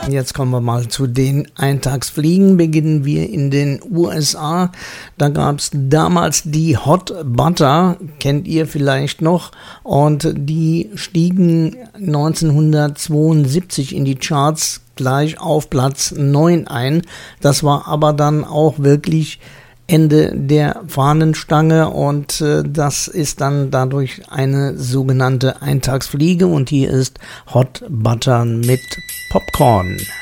Jetzt kommen wir mal zu den Eintagsfliegen. Beginnen wir in den USA. Da gab es damals die Hot Butter, kennt ihr vielleicht noch, und die stiegen 1972 in die Charts gleich auf Platz 9 ein. Das war aber dann auch wirklich Ende der Fahnenstange und das ist dann dadurch eine sogenannte Eintagsfliege und hier ist Hot Butter mit Popcorn.